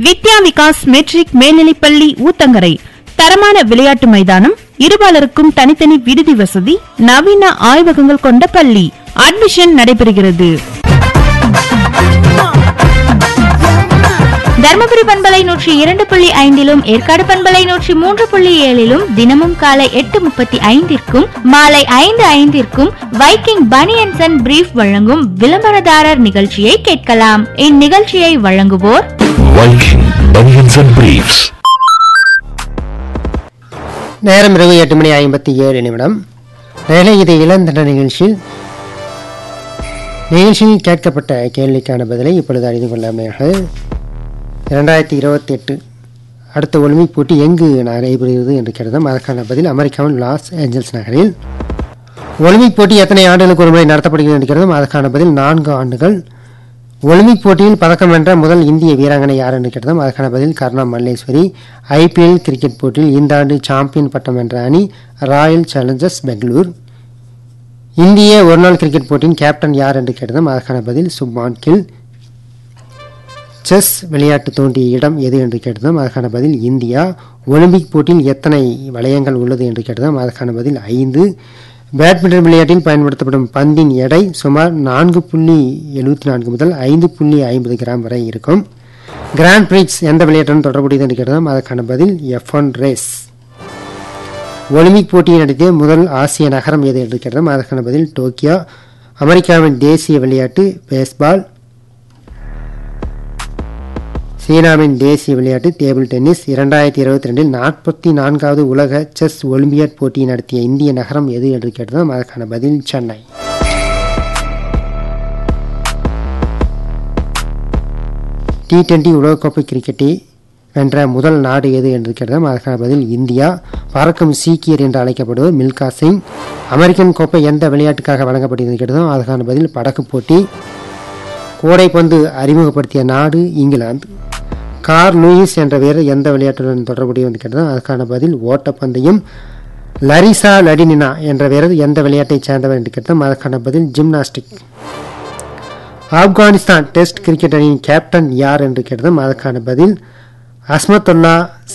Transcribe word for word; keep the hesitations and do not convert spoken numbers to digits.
வித்யா Vikas matric மேல்நிலைப்பள்ளி ஊத்தங்கரை. தரமான விளையாட்டு மைதானம், இருபாலருக்கும் தனித்தனி விடுதி வசதி, நவீன ஆய்வகங்கள் கொண்ட பள்ளி. அட்மிஷன் நடைபெறுகிறது. தர்மபுரி பண்பலை நூற்றி இரண்டு புள்ளி ஐந்திலும் ஏற்காடு பண்பலை நூற்றி மூன்று புள்ளி ஏழிலும் தினமும் காலை எட்டு முப்பத்தி ஐந்திற்கும் மாலை ஐந்து ஐந்திற்கும் வைக்கிங் பனியன்ஸ் அண்ட் பிரீஃப் வழங்கும் விளம்பரதாரர் நிகழ்ச்சியை கேட்கலாம். இந்நிகழ்ச்சியை வழங்குவோர் வைக்கிங் பனியன்ஸ் அண்ட் பிரீஃப்ஸ். நேரம் இரவு எட்டு மணி ஐம்பத்தி ஏழு நிமிடம். நேரே இது இளந்தண்ட நிகழ்ச்சியில் நிகழ்ச்சியில் கேட்கப்பட்ட கேள்விக்கான பதிலை இப்பொழுது அறிந்து கொள்ளாமையாக இரண்டாயிரத்தி இருபத்தி எட்டு அடுத்த ஒலிம்பிக் போட்டி எங்கு நடைபெறுகிறது என்று கேட்டதும் அதற்கான பதில் அமெரிக்காவின் லாஸ் ஏஞ்சல்ஸ் நகரில். ஒலிம்பிக் போட்டி எத்தனை ஆண்டுகளுக்கு ஒருமுறை நடத்தப்படுகிறது என்று கேட்டதும் அதற்கான பதில் நான்கு ஆண்டுகள். ஒலிம்பிக் போட்டியில் பதக்கம் வென்ற முதல் இந்திய வீராங்கனை யார் என்று கேட்டதும் அதற்கான பதில் கருணா மல்லேஸ்வரி. ஐபிஎல் கிரிக்கெட் போட்டியில் இந்த ஆண்டு சாம்பியன் பட்டம் வென்ற அணி ராயல் சேலஞ்சர்ஸ் பெங்களூர். இந்திய ஒருநாள் கிரிக்கெட் போட்டியின் கேப்டன் யார் என்று கேட்டதும் அதற்கான பதில் சுப்மான் கில். செஸ் விளையாட்டு தோன்றிய இடம் எது என்று கேட்டதும் அதற்கான பதில் இந்தியா. ஒலிம்பிக் போட்டியில் எத்தனை வளையங்கள் உள்ளது என்று கேட்டதும் அதற்கான பதில் ஐந்து. பேட்மிண்டன் விளையாட்டில் பயன்படுத்தப்படும் பந்தின் எடை சுமார் நான்கு புள்ளி எழுபத்தி நான்கு முதல் ஐந்து புள்ளி ஐம்பது கிராம் வரை இருக்கும். கிராண்ட் பிரிக்ஸ் எந்த விளையாட்டுடன் தொடர்புடையது என்று கேட்டதும் அதற்கான பதில் எஃப் ஒன் ரேஸ். ஒலிம்பிக் போட்டியை நடத்திய முதல் ஆசிய நகரம் எது என்று கேட்டதும் அதற்கான பதில் டோக்கியோ. அமெரிக்காவின் தேசிய விளையாட்டு பேஸ்பால். சீனாவின் தேசிய விளையாட்டு டேபிள் டென்னிஸ். இரண்டாயிரத்தி இருபத்தி ரெண்டில் நாற்பத்தி நான்காவது உலக செஸ் ஒலிம்பியாட் போட்டியை நடத்திய இந்திய நகரம் எது என்று கேட்டதும் அதற்கான பதில் சென்னை. டி டுவெண்டி உலகக்கோப்பை கிரிக்கெட்டை வென்ற முதல் நாடு எது என்று கேட்டதும் அதற்கான பதில் இந்தியா. பறக்கும் சீக்கியர் என்று அழைக்கப்படுவர் மில்கா சிங். அமெரிக்கன் கோப்பை எந்த விளையாட்டுக்காக வழங்கப்பட்டது கேட்டதும் அதற்கான பதில் படகு போட்டி. கூடைப்பந்து அறிமுகப்படுத்திய நாடு இங்கிலாந்து. கார் லூயிஸ் என்ற வீரர் எந்த விளையாட்டுடன் தொடர்புடையது கேட்டதும் அதற்கான பதில் ஓட்டப்பந்தயம். லரிசா லடினினா என்ற வீரர் எந்த விளையாட்டை சேர்ந்தவர் என்று கேட்டதும் அதற்கான பதில் ஜிம்னாஸ்டிக். ஆப்கானிஸ்தான் டெஸ்ட் கிரிக்கெட் அணியின் கேப்டன் யார் என்று கேட்டதும் அதற்கான பதில் அஸ்மத்துல்லா